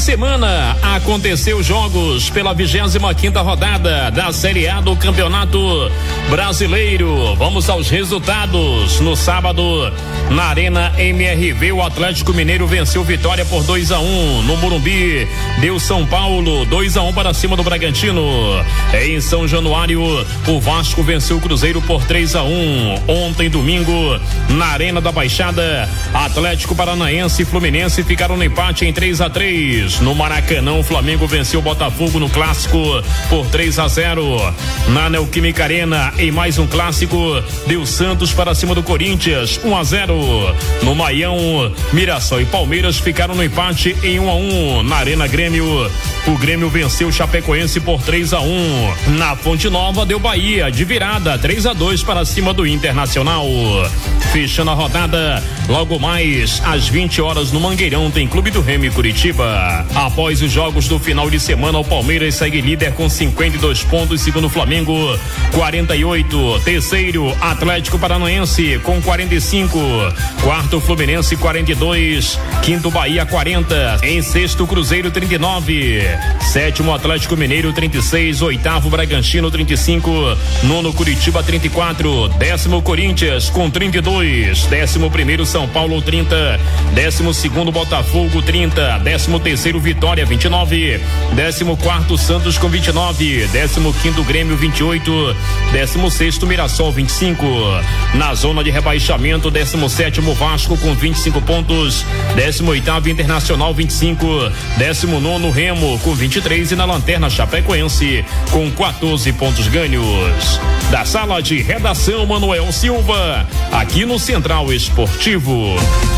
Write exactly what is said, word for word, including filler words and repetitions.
semana aconteceu jogos pela vigésima quinta rodada da Série A do Campeonato Brasileiro. Vamos aos resultados. No sábado, na Arena M R V, o Atlético Mineiro venceu Vitória por dois a um. No Morumbi, deu São Paulo dois a um para cima do Bragantino. Em São Januário, o Vasco venceu o Cruzeiro por três a um. Ontem, domingo, na Arena da Baixada, Atlético Paranaense e Fluminense ficaram no empate em três a três. No Maracanã, o Flamengo venceu o Botafogo no clássico por três a zero. Na Neoquímica Arena, em mais um clássico, deu Santos para cima do Corinthians, um a zero. No Maião, Mirassol e Palmeiras ficaram no empate em um a um. Na Arena Grêmio, o Grêmio venceu o Chapecoense por três a um. Na Fonte Nova, deu Bahia de virada três a dois para cima do Internacional. Fechando a rodada, logo mais às vinte horas no Mangueirão tem Clube do Remo e Curitiba. Após os jogos do final de semana, o Palmeiras segue líder com cinquenta e dois pontos, segundo o Flamengo quarenta e oito, terceiro Atlético Paranaense com quarenta e cinco, quarto Fluminense quarenta e dois, quinto Bahia quarenta, em sexto Cruzeiro trinta e nove, sétimo Atlético Mineiro trinta e seis, oitavo Bragantino trinta e cinco, nono Curitiba trinta e quatro, décimo Corinthians com trinta e dois, décimo primeiro São Paulo trinta, décimo segundo Botafogo trinta, décimo terceiro Vitória vinte e nove, décimo quarto Santos com vinte e nove, décimo quinto Grêmio vinte e oito, décimo sexto Mirassol vinte e cinco. Na zona de rebaixamento, décimo sétimo Vasco com vinte e cinco pontos, décimo oitavo Internacional vinte e cinco, décimo nono Remo com vinte e três e na lanterna Chapecoense com quatorze pontos ganhos. Da sala de redação, Manuel Silva, aqui no Central Esportivo.